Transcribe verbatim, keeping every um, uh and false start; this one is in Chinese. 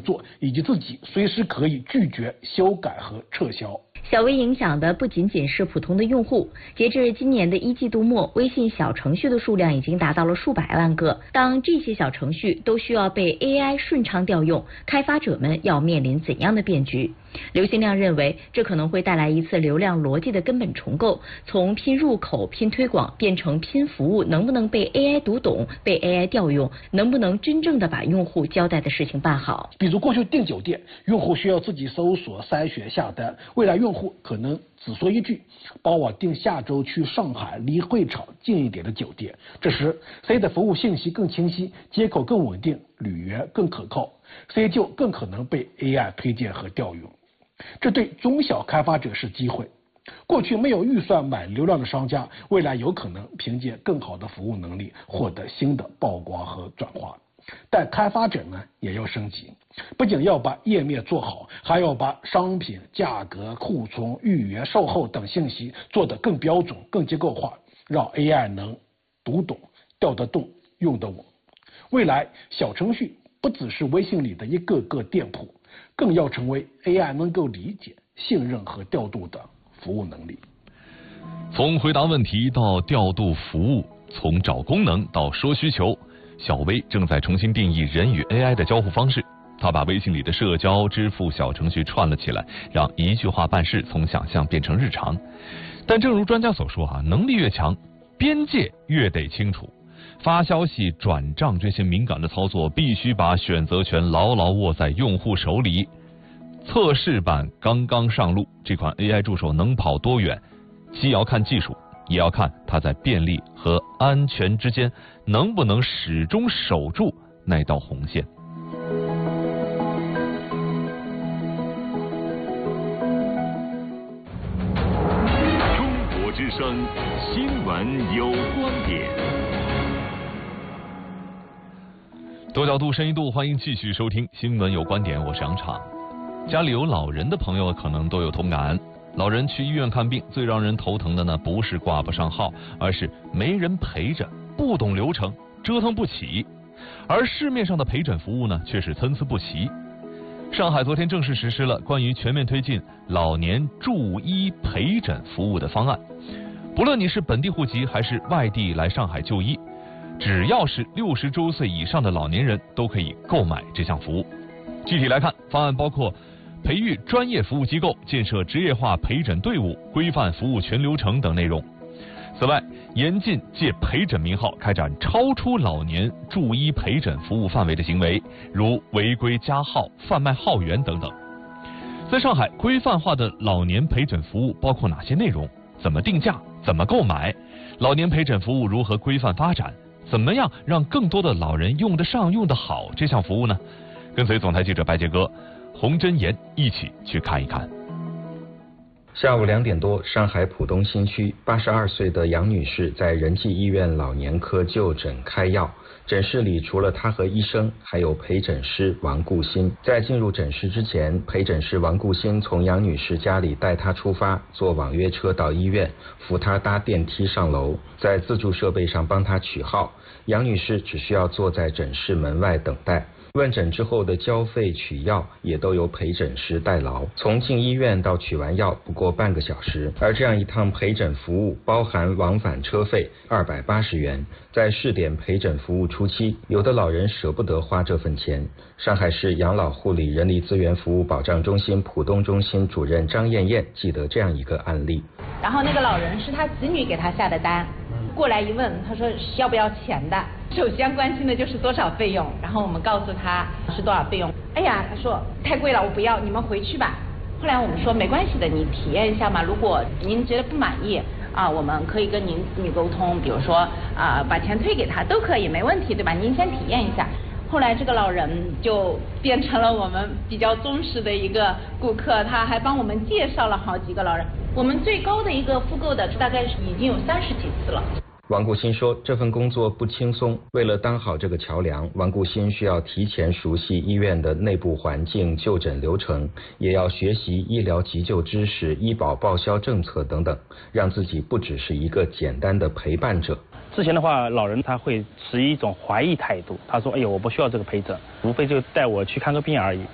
做，以及自己随时可以拒绝、修改和撤销。 小微影响的不仅仅是普通的用户，截至今年的一季度末，微信小程序的数量已经达到了数百万个。当这些小程序都需要被 A I 顺畅调用，开发者们要面临怎样的变局？刘新亮认为，这可能会带来一次流量逻辑的根本重构，从拼入口、拼推广变成拼服务能不能被 A I 读懂、被 A I 调用，能不能真正的把用户交代的事情办好。 比如过去订酒店，用户需要自己搜索、筛选、下单，未来用户可能只说一句，帮我订下周去上海离会场近一点的酒店。这时谁的服务信息更清晰，接口更稳定，旅源更可靠，谁就更可能被 A I 推荐和调用。这对中小开发者是机会。过去没有预算买流量的商家，未来有可能凭借更好的服务能力获得新的曝光和转化。但开发者呢也要升级，不仅要把页面做好，还要把商品、价格、库存、预约、售后等信息做得更标准、更结构化，让 A I 能读懂、调得动、用得稳。未来小程序不只是微信里的一个个店铺，更要成为 A I 能够理解、信任和调度的服务能力。 从回答问题到调度服务，从找功能到说需求，小微正在重新定义人与 A I 的交互方式。他把微信里的社交、支付小程序串了起来，让一句话办事从想象变成日常。但正如专家所说啊，能力越强，边界越得清楚。发消息、转账这些敏感的操作，必须把选择权牢牢握在用户手里。测试版刚刚上路，这款 A I 助手能跑多远，既要看技术，也要看它在便利和安全之间能不能始终守住那道红线。 中国之声，新闻有观点。 多角度、深一度，欢迎继续收听新闻有观点，我是杨畅。家里有老人的朋友可能都有同感，老人去医院看病，最让人头疼的呢，不是挂不上号，而是没人陪着，不懂流程，折腾不起。而市面上的陪诊服务呢，却是参差不齐。上海昨天正式实施了关于全面推进老年助医陪诊服务的方案，不论你是本地户籍还是外地来上海就医，只要是六十周岁以上的老年人都可以购买这项服务。具体来看，方案包括培育专业服务机构、建设职业化陪诊队伍、规范服务全流程等内容。此外，严禁借陪诊名号开展超出老年助医陪诊服务范围的行为，如违规加号、贩卖号源等等。在上海，规范化的老年陪诊服务包括哪些内容？怎么定价？怎么购买？老年陪诊服务如何规范发展？怎么样让更多的老人用得上、用得好这项服务呢？跟随总台记者白杰哥、洪真言一起去看一看。 下午两点多，上海浦东新区八十二岁的杨女士在仁济医院老年科就诊开药。诊室里除了她和医生，还有陪诊师王顾新。在进入诊室之前，陪诊师王顾新从杨女士家里带她出发，坐网约车到医院，扶她搭电梯上楼，在自助设备上帮她取号。杨女士只需要坐在诊室门外等待。问诊之后的交费取药也都由陪诊师代劳，从进医院到取完药不过半个小时。而这样一趟陪诊服务包含往返车费二百八十元。在试点陪诊服务初期，有的老人舍不得花这份钱。上海市养老护理人力资源服务保障中心浦东中心主任张艳艳记得这样一个案例。 然后那个老人是他子女给他下的单，过来一问，他说要不要钱的，首先关心的就是多少费用，然后我们告诉他是多少费用。哎呀，他说太贵了，我不要，你们回去吧。后来我们说没关系的，你体验一下嘛，如果您觉得不满意啊，我们可以跟您子女沟通，比如说啊把钱退给他都可以，没问题，对吧？您先体验一下。后来这个老人就变成了我们比较忠实的一个顾客，他还帮我们介绍了好几个老人。我们最高的一个复购的大概是已经有三十几次了。 王顾新说，这份工作不轻松，为了当好这个桥梁，王顾新需要提前熟悉医院的内部环境、就诊流程，也要学习医疗急救知识、医保报销政策等等，让自己不只是一个简单的陪伴者。 之前的话，老人他会持一种怀疑态度，他说：“哎呦，我不需要这个陪诊，无非就带我去看个病而已。”